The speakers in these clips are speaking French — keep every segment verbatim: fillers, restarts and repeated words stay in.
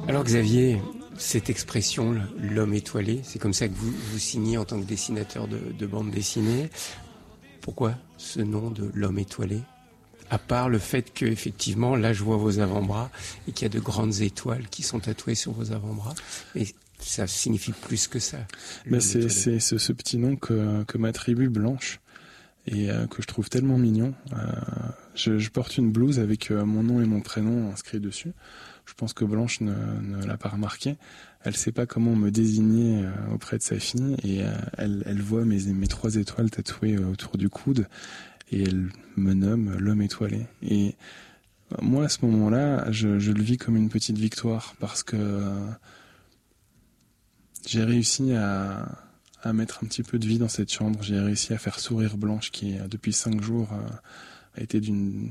Alors Xavier, cette expression, l'homme étoilé, c'est comme ça que vous vous signez en tant que dessinateur de, de bande dessinée. Pourquoi ce nom de l'homme étoilé ? À part le fait que, effectivement, là je vois vos avant-bras et qu'il y a de grandes étoiles qui sont tatouées sur vos avant-bras. Et ça signifie plus que ça. Mais c'est, c'est ce, ce petit nom que, que m'attribue Blanche et euh, que je trouve tellement mignon. Euh, je, je porte une blouse avec euh, mon nom et mon prénom inscrits dessus. Je pense que Blanche ne, ne l'a pas remarqué. Elle sait pas comment me désigner euh, auprès de sa fille et euh, elle, elle voit mes, mes trois étoiles tatouées euh, autour du coude et elle me nomme l'homme étoilé. Et euh, moi, à ce moment-là, je, je le vis comme une petite victoire parce que euh, j'ai réussi à, à mettre un petit peu de vie dans cette chambre. J'ai réussi à faire sourire Blanche qui, depuis cinq jours, euh, a été d'une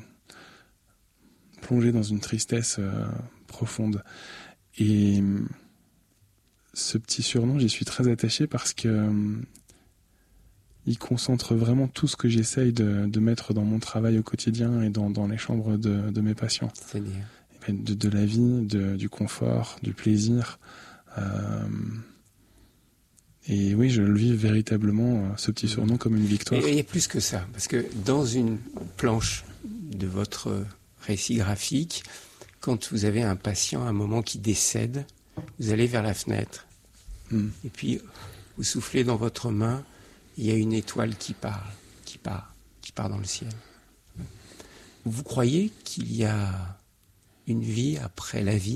plongée dans une tristesse euh, profonde. Et ce petit surnom, j'y suis très attaché parce que euh, il concentre vraiment tout ce que j'essaye de, de mettre dans mon travail au quotidien et dans, dans les chambres de, de mes patients. C'est-à-dire de, de la vie, de, du confort, du plaisir. Euh, et oui, je le vis véritablement, ce petit surnom, comme une victoire. Et il y a plus que ça, parce que dans une planche de votre récit graphique, quand vous avez un patient à un moment qui décède, vous allez vers la fenêtre. Mm. Et puis, vous soufflez dans votre main, il y a une étoile qui parle, qui part, qui part dans le ciel. Vous croyez qu'il y a une vie après la vie ?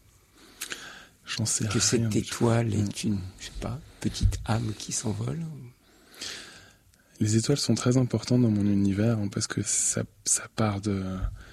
J'en sais que rien. cette étoile est une, je sais pas, petite âme qui s'envole ? Les étoiles sont très importantes dans mon univers hein, parce que ça, ça part de,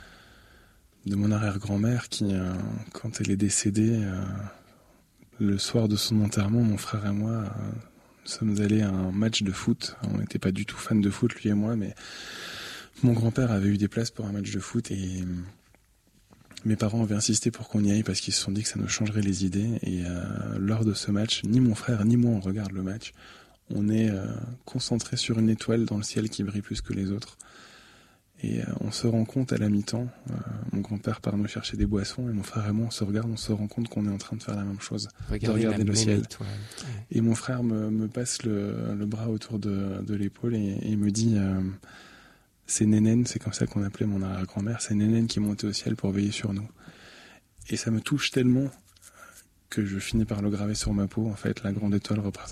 de mon arrière-grand-mère qui, euh, quand elle est décédée, euh, le soir de son enterrement, mon frère et moi, euh, nous sommes allés à un match de foot. On n'était pas du tout fans de foot, lui et moi, mais mon grand-père avait eu des places pour un match de foot et mes parents avaient insisté pour qu'on y aille parce qu'ils se sont dit que ça nous changerait les idées. Et euh, lors de ce match, ni mon frère ni moi on regarde le match. On est euh, concentré sur une étoile dans le ciel qui brille plus que les autres. Et euh, on se rend compte à la mi-temps, euh, mon grand-père part nous chercher des boissons et mon frère et moi on se regarde, on se rend compte qu'on est en train de faire la même chose, Regardez de regarder le ciel. Étoile. Et mon frère me, me passe le, le bras autour de, de l'épaule et, et me dit euh, c'est Nénène, c'est comme ça qu'on appelait mon arrière-grand-mère, c'est Nénène qui est montée au ciel pour veiller sur nous. Et ça me touche tellement que je finis par le graver sur ma peau. En fait, la grande étoile représente